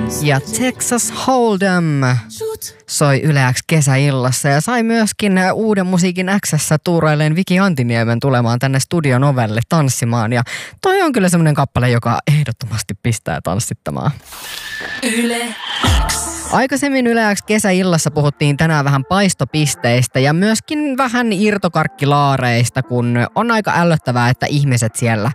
Ja Texas Hold'em soi Yle X kesäillassa ja sai myöskin uuden musiikin X:ssä tuurailleen Viki Antiniemen tulemaan tänne studion ovelle tanssimaan. Ja toi on kyllä semmoinen kappale, joka ehdottomasti pistää tanssittamaan. Yle X. Aikaisemmin Yle X kesäillassa puhuttiin tänään vähän paistopisteistä ja myöskin vähän irtokarkkilaareista, kun on aika ällöttävää, että ihmiset siellä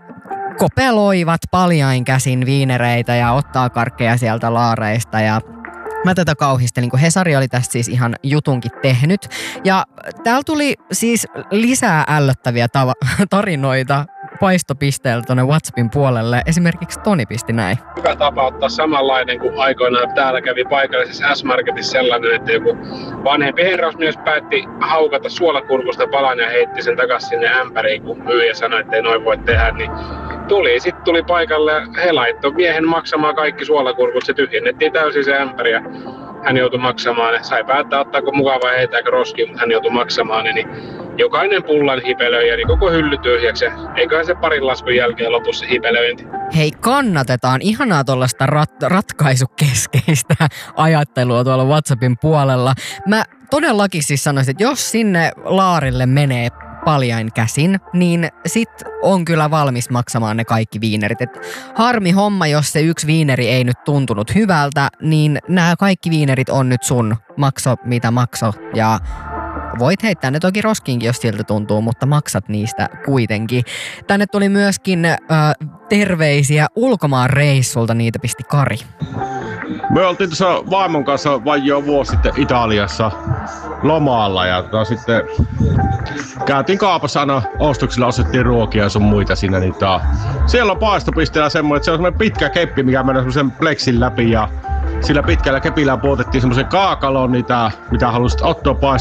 kopeloivat paljain käsin viinereitä ja ottaa karkkeja sieltä laareista ja mä tätä kauhistelin, kun Hesari oli tästä siis ihan jutunkin tehnyt. Ja täällä tuli siis lisää ällöttäviä tarinoita paistopisteellä tuonne WhatsAppin puolelle. Esimerkiksi Toni pisti näin. Hyvä tapa ottaa samanlainen kuin aikoinaan täällä kävi paikallisessa S-Marketissa sellainen, että joku vanhempi herrasmies päätti haukata suolakurkusta palan ja heitti sen takaisin sinne ämpäriin, kun myyjä sanoi, että ei noin voi tehdä, niin tuli paikalle ja he laittoi miehen maksamaan kaikki suolakurkut. Se tyhjennettiin täysin se ämpäri ja hän joutui maksamaan. Sai päättää ottaako mukaan vai heittääkö roskiin, mutta hän joutui maksamaan. Niin jokainen pullan hipelöi ja niin koko hylly tyhjäksi. Eiköhän se parin laskun jälkeen lopu se hipelöinti. Hei, kannatetaan ihanaa tuollaista ratkaisukeskeistä ajattelua tuolla WhatsAppin puolella. Mä todellakin siis sanoisin, että jos sinne laarille menee paljain käsin, niin sit on kyllä valmis maksamaan ne kaikki viinerit. Et harmi homma, jos se yksi viineri ei nyt tuntunut hyvältä, niin nämä kaikki viinerit on nyt sun. Makso mitä makso ja voit heittää ne toki roskiinkin, jos siltä tuntuu, mutta maksat niistä kuitenkin. Tänne tuli myöskin terveisiä ulkomaan reissulta, niitä pisti Kari. Me oltiin tuossa vaimon kanssa vain jo vuosi sitten Italiassa lomalla ja sitten käytiin kaupassa aina ostoksilla, ostettiin ruokia ja sun muita siinä. Niin siellä on paistopisteellä semmoinen, että se on semmoinen pitkä keppi, mikä menee semmoisen pleksin läpi ja sillä pitkällä kepillä puotettiin semmoisen kaakalon, mitä halusit ottaa